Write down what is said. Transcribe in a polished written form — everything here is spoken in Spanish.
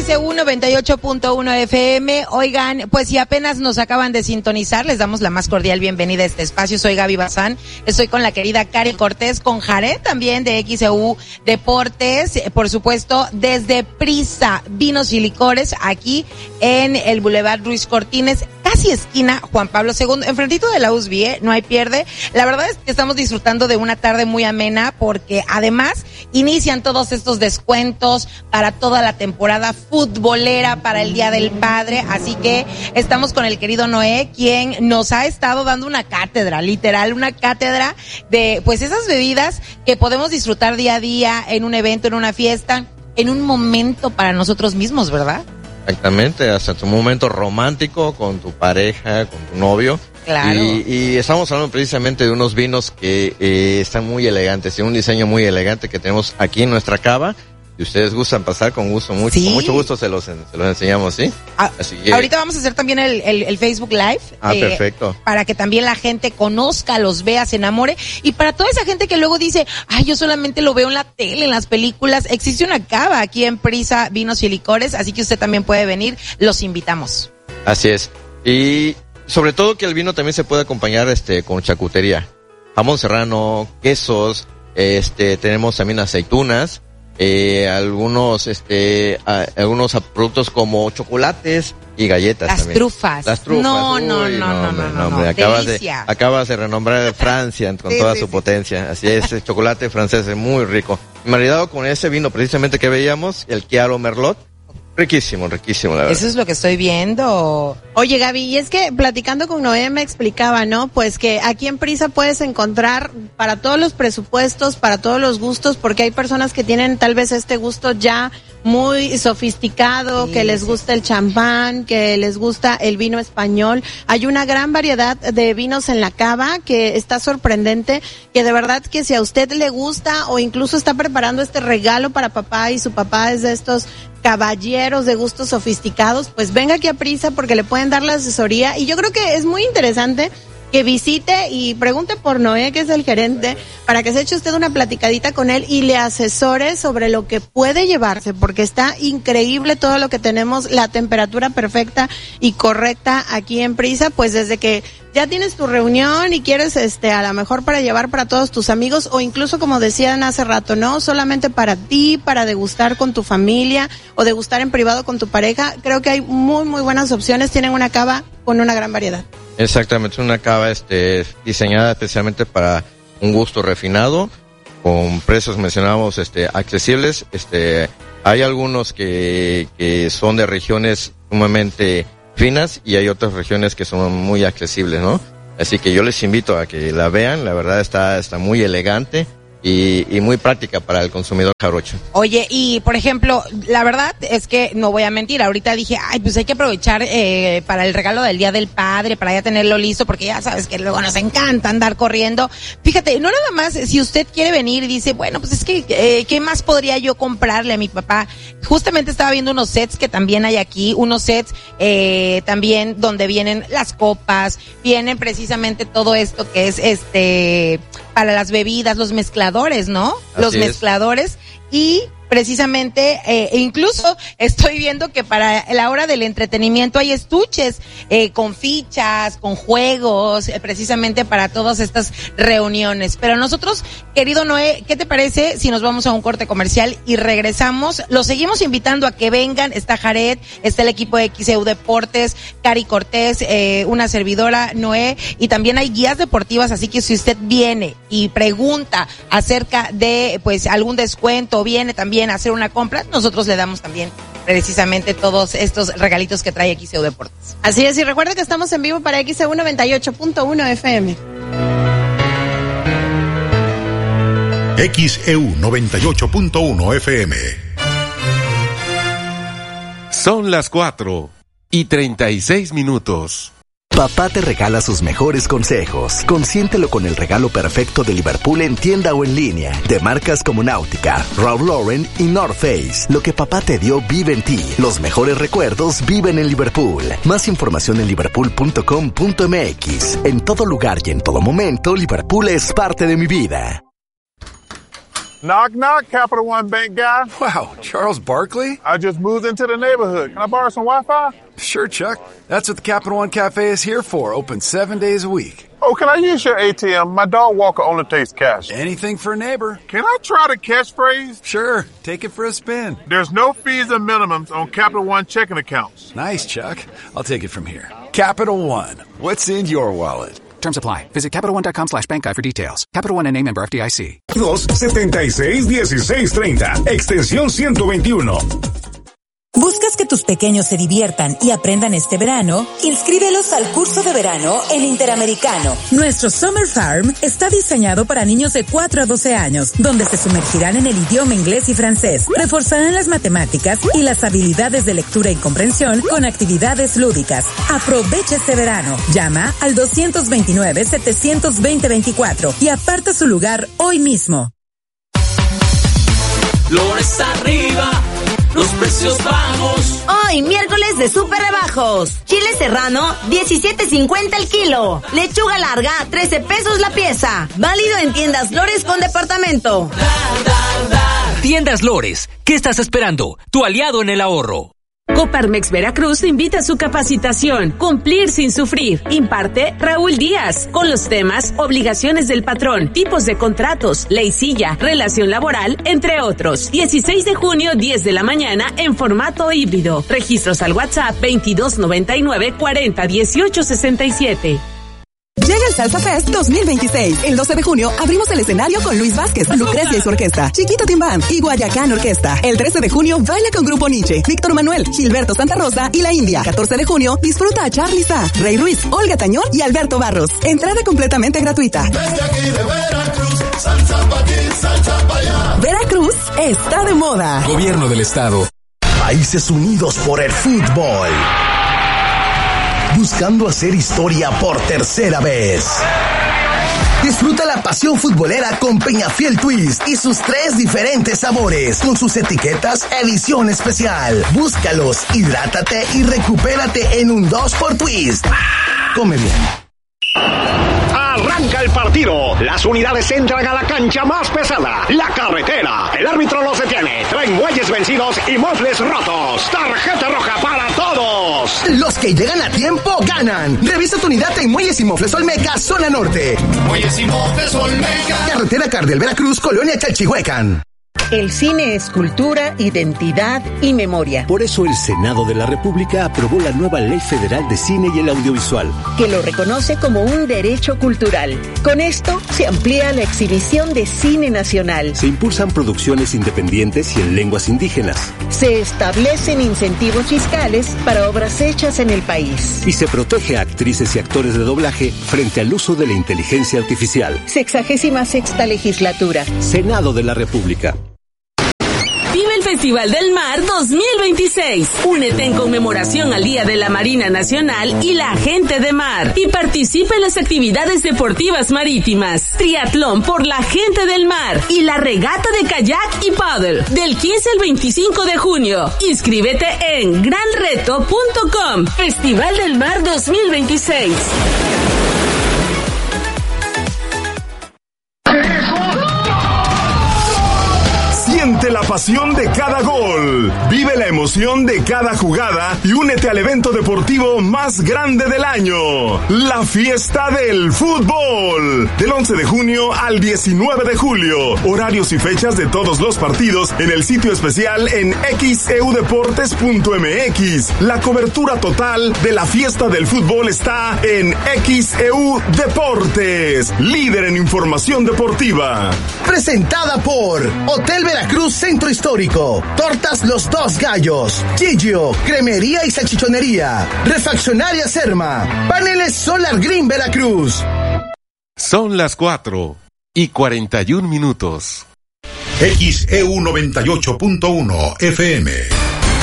XEU 98.1 FM. Oigan, pues si apenas nos acaban de sintonizar, les damos la más cordial bienvenida a este espacio. Soy Gaby Bazán, estoy con la querida Cari Cortés, con Jared también de XEU Deportes, por supuesto, desde Prisa Vinos y Licores, aquí en el Boulevard Ruiz Cortines, casi esquina Juan Pablo II, enfrentito de la USB, no hay pierde. La verdad es que estamos disfrutando de una tarde muy amena porque además inician todos estos descuentos para toda la temporada futbolera, para el Día del Padre, así que estamos con el querido Noé, quien nos ha estado dando una cátedra, literal, una cátedra de pues esas bebidas que podemos disfrutar día a día en un evento, en una fiesta, en un momento para nosotros mismos, ¿verdad? Exactamente, hasta tu momento romántico con tu pareja, con tu novio. Claro. Y estamos hablando precisamente de unos vinos que están muy elegantes, tienen un diseño muy elegante que tenemos aquí en nuestra cava. Si ustedes gustan pasar, con gusto, mucho, ¿Sí? Con mucho gusto se los enseñamos, ¿sí? Así que ahorita vamos a hacer también el Facebook Live. Perfecto. Para que también la gente conozca, los vea, se enamore. Y para toda esa gente que luego dice, ay, yo solamente lo veo en la tele, en las películas, existe una cava aquí en Prisa Vinos y Licores, así que usted también puede venir, los invitamos. Así es. Y sobre todo que el vino también se puede acompañar con charcutería. Jamón serrano, quesos, tenemos también aceitunas. Algunos productos como chocolates y galletas. Las también. trufas. Las trufas. No. Acabas de renombrar Francia con toda su potencia. Así es, el chocolate francés es muy rico. Maridado con ese vino precisamente que veíamos, el Chiaro Merlot. Riquísimo, la verdad. Eso es lo que estoy viendo. Oye, Gaby, y es que platicando con Noé me explicaba, ¿no? Pues que aquí en Prisa puedes encontrar para todos los presupuestos, para todos los gustos, porque hay personas que tienen tal vez este gusto ya muy sofisticado, que les gusta el champán, que les gusta el vino español. Hay una gran variedad de vinos en la cava que está sorprendente, que de verdad que si a usted le gusta o incluso está preparando este regalo para papá y su papá es de estos caballeros de gustos sofisticados, pues venga aquí a Prisa porque le pueden dar la asesoría y yo creo que es muy interesante que visite y pregunte por Noé, que es el gerente, para que se eche usted una platicadita con él y le asesore sobre lo que puede llevarse, porque está increíble todo lo que tenemos, la temperatura perfecta y correcta aquí en Prisa, pues desde que ya tienes tu reunión y quieres a lo mejor para llevar para todos tus amigos o incluso como decían hace rato, no solamente para ti, para degustar con tu familia o degustar en privado con tu pareja, creo que hay muy muy buenas opciones, tienen una cava con una gran variedad. Exactamente, una cava diseñada especialmente para un gusto refinado, con precios mencionamos accesibles. Hay algunos que son de regiones sumamente finas y hay otras regiones que son muy accesibles, ¿no? Así que yo les invito a que la vean, la verdad está muy elegante y muy práctica para el consumidor jarocho. Oye, y por ejemplo, la verdad es que no voy a mentir, ahorita dije, ay, pues hay que aprovechar para el regalo del Día del Padre, para ya tenerlo listo, porque ya sabes que luego nos encanta andar corriendo. Fíjate, no nada más, si usted quiere venir y dice, bueno, pues es que, ¿qué más podría yo comprarle a mi papá? Justamente estaba viendo unos sets que también hay aquí, unos sets también donde vienen las copas, vienen precisamente todo esto que es para las bebidas, los mezcladores, ¿no? Los mezcladores y precisamente, incluso estoy viendo que para la hora del entretenimiento hay estuches con fichas, con juegos, precisamente para todas estas reuniones. Pero nosotros, querido Noé, ¿qué te parece si nos vamos a un corte comercial y regresamos? Los seguimos invitando a que vengan, está Jared, está el equipo de XEU Deportes, Cari Cortés, una servidora, Noé, y también hay guías deportivas, así que si usted viene y pregunta acerca de, pues, algún descuento, viene también a hacer una compra, nosotros le damos también precisamente todos estos regalitos que trae XEU Deportes. Así es, y recuerda que estamos en vivo para XEU 98.1 FM. XEU 98.1 FM. Son las 4:36. Papá te regala sus mejores consejos. Consiéntelo con el regalo perfecto de Liverpool en tienda o en línea. De marcas como Náutica, Ralph Lauren y North Face. Lo que papá te dio vive en ti. Los mejores recuerdos viven en Liverpool. Más información en liverpool.com.mx. En todo lugar y en todo momento, Liverpool es parte de mi vida. Knock, knock, Capital One Bank guy. Wow, Charles Barkley? I just moved into the neighborhood. Can I borrow some Wi-Fi? Sure, Chuck. That's what the Capital One Cafe is here for. Open 7 days a week. Oh, can I use your ATM? My dog Walker only takes cash. Anything for a neighbor. Can I try the catchphrase? Sure. Take it for a spin. There's no fees and minimums on Capital One checking accounts. Nice, Chuck. I'll take it from here. Capital One. What's in your wallet? Terms apply. Visit CapitalOne.com/bankguide for details. Capital One N.A. member FDIC. 276-1630. Extensión 121. ¿Buscas que tus pequeños se diviertan y aprendan este verano? Inscríbelos al curso de verano en Interamericano. Nuestro Summer Farm está diseñado para niños de 4 a 12 años, donde se sumergirán en el idioma inglés y francés, reforzarán las matemáticas y las habilidades de lectura y comprensión con actividades lúdicas. Aprovecha este verano. Llama al 229-720-24 y aparta su lugar hoy mismo. Flores arriba, los precios bajos. Hoy, miércoles de súper rebajos. Chile serrano, 17.50 el kilo. Lechuga larga, 13 pesos la pieza. Válido en tiendas Lores con departamento. Tiendas Lores, ¿qué estás esperando? Tu aliado en el ahorro. Coparmex Veracruz te invita a su capacitación Cumplir sin sufrir. Imparte Raúl Díaz con los temas obligaciones del patrón, tipos de contratos, ley silla, relación laboral, entre otros. 16 de junio, 10 de la mañana en formato híbrido. Registros al WhatsApp 2299 40 18 67. Llega el Salsa Fest 2026. El 12 de junio abrimos el escenario con Luis Vázquez, Lucrecia y su orquesta, Chiquito Timbán y Guayacán Orquesta. El 13 de junio baila con Grupo Nietzsche, Víctor Manuel, Gilberto Santa Rosa y La India. 14 de junio disfruta a Charly Sa, Rey Ruiz, Olga Tañón y Alberto Barros. Entrada completamente gratuita. Desde aquí de Veracruz, salsa pa' aquí, salsa pa' allá. Veracruz está de moda. Gobierno del Estado. Países Unidos por el fútbol. Buscando hacer historia por tercera vez. Disfruta la pasión futbolera con Peñafiel Twist y sus 3 diferentes sabores, con sus etiquetas edición especial. Búscalos, hidrátate y recupérate en un 2 por Twist. Come bien. Arranca el partido. Las unidades entran a la cancha más pesada, la carretera. El árbitro los detiene. Traen muelles vencidos y mofles rotos. Tarjeta roja para todos. Los que llegan a tiempo ganan. Revisa tu unidad en Muelles y Mofles Olmeca, zona norte. Muelles y Mofles Olmeca. Carretera Cardel Veracruz, Colonia Chalchihuecan. El cine es cultura, identidad y memoria. Por eso el Senado de la República aprobó la nueva Ley Federal de Cine y el Audiovisual, que lo reconoce como un derecho cultural. Con esto se amplía la exhibición de cine nacional. Se impulsan producciones independientes y en lenguas indígenas. Se establecen incentivos fiscales para obras hechas en el país. Y se protege a actrices y actores de doblaje frente al uso de la inteligencia artificial. 66ª legislatura. Senado de la República. Vive el Festival del Mar 2026. Únete en conmemoración al Día de la Marina Nacional y la Gente de Mar. Y participa en las actividades deportivas marítimas. Triatlón por la Gente del Mar. Y la regata de kayak y paddle. Del 15 al 25 de junio. Inscríbete en granreto.com. Festival del Mar 2026. Siente la pasión de cada gol, vive la emoción de cada jugada y únete al evento deportivo más grande del año, la Fiesta del Fútbol. Del 11 de junio al 19 de julio, horarios y fechas de todos los partidos en el sitio especial en xeudeportes.mx. La cobertura total de la Fiesta del Fútbol está en XEU Deportes, líder en información deportiva. Presentada por Hotel Veracruz Centro Histórico, Tortas Los Dos Gallos, Gigio, Cremería y Salchichonería, Refaccionaria Serma, Paneles Solar Green Veracruz. Son las 4:41. XEU 98.1 FM.